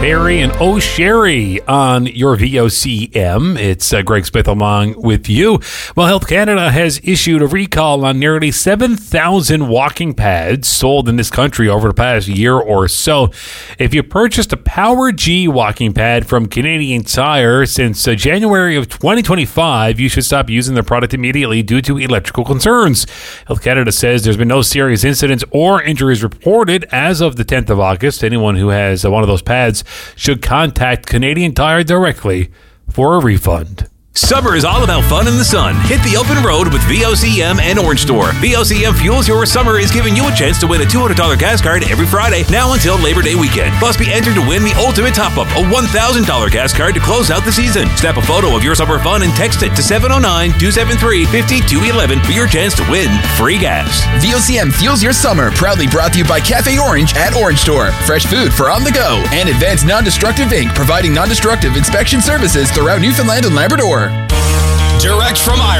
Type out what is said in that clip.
Barry and O'Sherry on your VOCM. It's Greg Smith along with you. Well, Health Canada has issued a recall on nearly 7,000 walking pads sold in this country over the past year or so. If you purchased a Power G walking pad from Canadian Tire since January of 2025, you should stop using the product immediately due to electrical concerns. Health Canada says there's been no serious incidents or injuries reported as of the 10th of August. Anyone who has one of those pads should contact Canadian Tire directly for a refund. Summer is all about fun in the sun. Hit the open road with VOCM and Orange Store. VOCM Fuels Your Summer is giving you a chance to win a $200 gas card every Friday, now until Labor Day weekend. Plus, be entered to win the Ultimate Top-Up, a $1,000 gas card to close out the season. Snap a photo of your summer fun and text it to 709-273-5211 for your chance to win free gas. VOCM Fuels Your Summer, proudly brought to you by Cafe Orange at Orange Store. Fresh food for on the go. And Advanced Non-Destructive Inc., providing non-destructive inspection services throughout Newfoundland and Labrador. Direct from